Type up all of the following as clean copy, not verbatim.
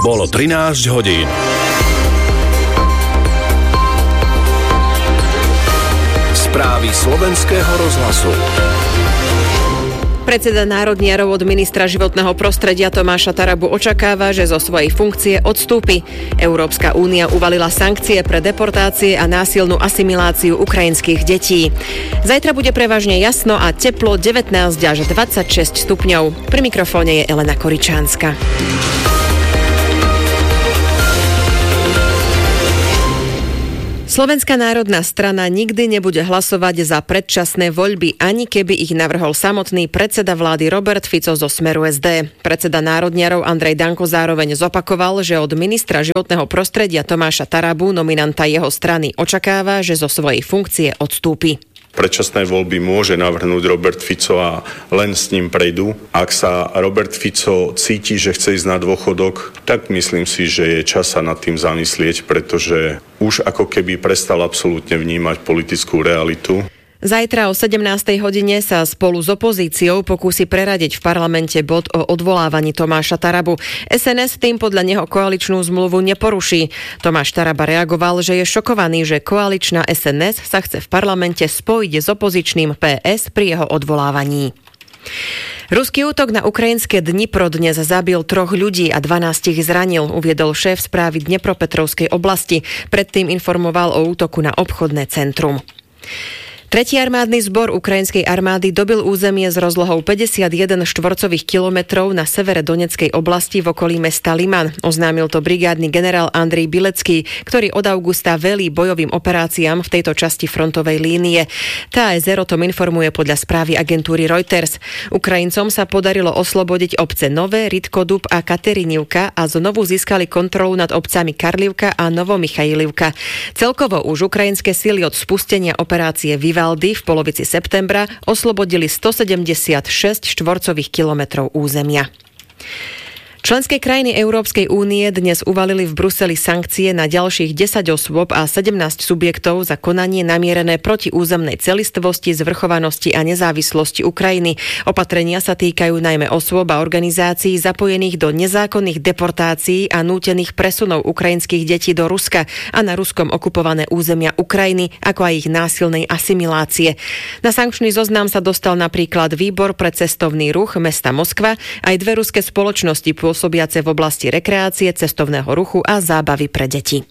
Bolo 13 hodín. Správy slovenského rozhlasu. Predseda národniarov od ministra životného prostredia Tomáša Tarabu očakáva, že zo svojej funkcie odstúpi. Európska únia uvalila sankcie pre deportácie a násilnú asimiláciu ukrajinských detí. Zajtra bude prevažne jasno a teplo 19 až 26 stupňov. Pri mikrofóne je Elena Koričánska. Slovenská národná strana nikdy nebude hlasovať za predčasné voľby, ani keby ich navrhol samotný predseda vlády Robert Fico zo Smeru SD. Predseda národniarov Andrej Danko zároveň zopakoval, že od ministra životného prostredia Tomáša Tarabu, nominanta jeho strany, očakáva, že zo svojej funkcie odstúpi. Predčasné voľby môže navrhnúť Robert Fico a len s ním prejdú. Ak sa Robert Fico cíti, že chce ísť na dôchodok, tak myslím si, že je čas sa nad tým zamyslieť, pretože už ako keby prestal absolútne vnímať politickú realitu. Zajtra o 17. hodine sa spolu s opozíciou pokúsi preradiť v parlamente bod o odvolávaní Tomáša Tarabu. SNS tým podľa neho koaličnú zmluvu neporuší. Tomáš Taraba reagoval, že je šokovaný, že koaličná SNS sa chce v parlamente spojiť s opozičným PS pri jeho odvolávaní. Ruský útok na ukrajinské Dnipro dnes zabil 3 ľudí a 12 ich zranil, uviedol šéf správy Dnepropetrovskej oblasti. Predtým informoval o útoku na obchodné centrum. 3. armádny zbor ukrajinskej armády dobil územie s rozlohou 51 štvorcových kilometrov na severe Donetskej oblasti v okolí mesta Liman. Oznámil to brigádny generál Andrej Bilecký, ktorý od augusta velí bojovým operáciám v tejto časti frontovej línie. TASR o tom informuje podľa správy agentúry Reuters. Ukrajincom sa podarilo oslobodiť obce Nové, Ridkodub a Katerinivka a znovu získali kontrolu nad obcami Karlivka a Novomichailivka. Celkovo už ukrajinské sily od spustenia operácie Vivaldy v polovici septembra oslobodili 176 štvorcových kilometrov územia. Členské krajiny Európskej únie dnes uvalili v Bruseli sankcie na ďalších 10 osôb a 17 subjektov za konanie namierené proti územnej celistvosti, zvrchovanosti a nezávislosti Ukrajiny. Opatrenia sa týkajú najmä osôb a organizácií zapojených do nezákonných deportácií a nútených presunov ukrajinských detí do Ruska a na Ruskom okupované územia Ukrajiny, ako aj ich násilnej asimilácie. Na sankčný zoznam sa dostal napríklad Výbor pre cestovný ruch mesta Moskva, aj 2 ruské spoločnosti pôsobiace v oblasti rekreácie, cestovného ruchu a zábavy pre deti.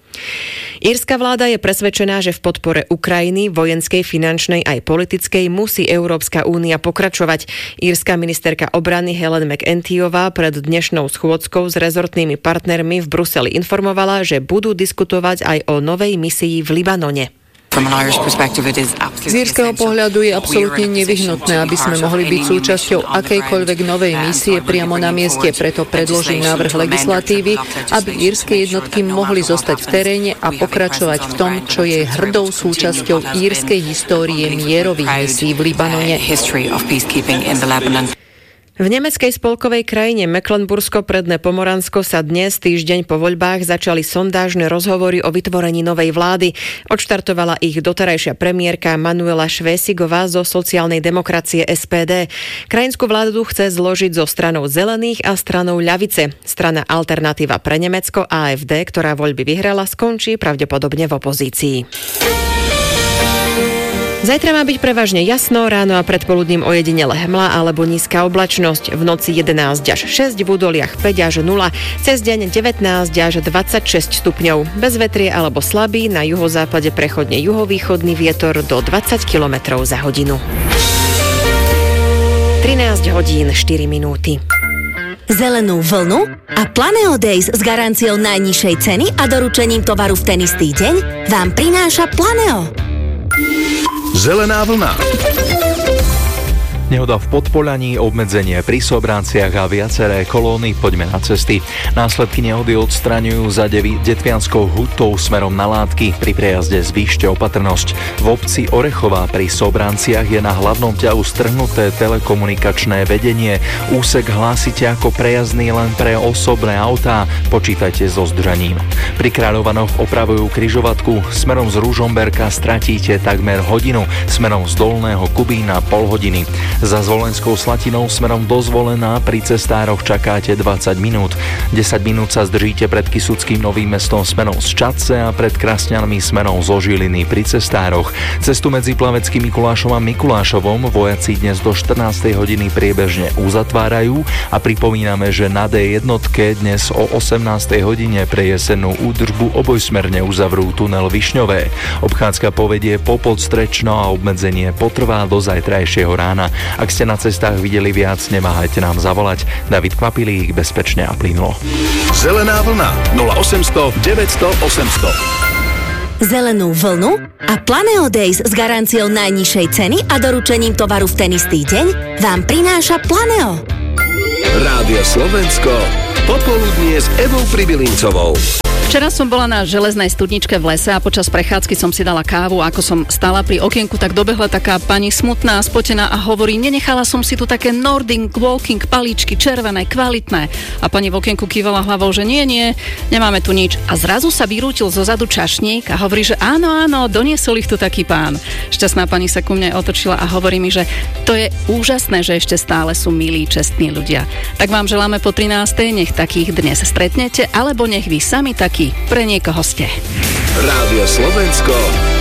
Írska vláda je presvedčená, že v podpore Ukrajiny, vojenskej, finančnej aj politickej, musí Európska únia pokračovať. Írska ministerka obrany Helen McEntyová pred dnešnou schôdzkou s rezortnými partnermi v Bruseli informovala, že budú diskutovať aj o novej misii v Libanone. Z írskeho pohľadu je absolútne nevyhnutné, aby sme mohli byť súčasťou akejkoľvek novej misie priamo na mieste, preto predložím návrh legislatívy, aby írske jednotky mohli zostať v teréne a pokračovať v tom, čo je hrdou súčasťou írskej histórie mierových misií v Libanone. V nemeckej spolkovej krajine Mecklenbursko-Predné Pomoransko sa dnes, týždeň po voľbách, začali sondážne rozhovory o vytvorení novej vlády. Odštartovala ich doterajšia premiérka Manuela Švésigová zo sociálnej demokracie SPD. Krajinskú vládu chce zložiť zo stranou Zelených a stranou ľavice. Strana Alternatíva pre Nemecko AfD, ktorá voľby vyhrala, skončí pravdepodobne v opozícii. Zajtra má byť prevažne jasno, ráno a predpoludním ojedinele hmla alebo nízka oblačnosť. V noci 11 až 6, v údoliach 5 až 0, cez deň 19 až 26 stupňov. Bez vetrie alebo slabý, na juhozápade prechodne juhovýchodný vietor do 20 km za hodinu. 13 hodín 4 minúty. Zelenú vlnu a Planeo Days s garanciou najnižšej ceny a doručením tovaru v ten istý deň vám prináša Planeo. Zelená vlna. Nehoda v Podpolaní, obmedzenie pri Sobranciach a viaceré kolóny, poďme na cesty. Následky nehody odstraňujú za Detvianskou hutou smerom na Látky. Pri prejazde zvýšte opatrnosť. V obci Orechová pri Sobranciach je na hlavnom ťahu strhnuté telekomunikačné vedenie. Úsek hlásite ako prejazdný len pre osobné autá. Počítajte so zdržaním. Pri Kráľovanoch opravujú križovatku. Smerom z Ružomberka stratíte takmer hodinu. Smerom z Dolného Kubína pol hodiny. Za Zvolenskou Slatinou smerom do Zvolena pri cestároch čakáte 20 minút. 10 minút sa zdržíte pred Kysuckým Novým Mestom smerom z Čadce a pred Krasňanmi smerom zo Žiliny pri cestároch. Cestu medzi Plaveckým Mikulášom a Mikulášovom vojaci dnes do 14. hodiny priebežne uzatvárajú a pripomíname, že na D1 dnes o 18. hodine pre jesennú údržbu obojsmerne uzavrú tunel Višňové. Obchádzka povedie po Podstrečno a obmedzenie potrvá do zajtrajšieho rána. Ak ste na cestách videli viac, neváhajte nám zavolať. David Kvapilík, bezpečne a plynulo. Zelená vlna 0800 900 800. Zelenú vlnu a Planeo Days s garanciou najnižšej ceny a doručením tovaru v ten istý deň vám prináša Planeo. Rádio Slovensko, popoludnie s Evou Pribilincovou. Včera som bola na železnej studničke v lese a počas prechádzky som si dala kávu. Ako som stála pri okienku, tak dobehla taká pani smutná a spotená a hovorí: nenechala som si tu také Nordic Walking paličky, červené, kvalitné. A pani v okienku kývala hlavou, že nie, nemáme tu nič. A zrazu sa vyrútil zo zadu čašník a hovorí, že áno, doniesol ich tu taký pán. Šťastná pani sa ku mne otočila a hovorí mi, že to je úžasné, že ešte stále sú milí, čestní ľudia. Tak vám želáme po 13. nech takých dnes stretnete, alebo nech vy sami takí pre niekoho ste. Rádio Slovensko,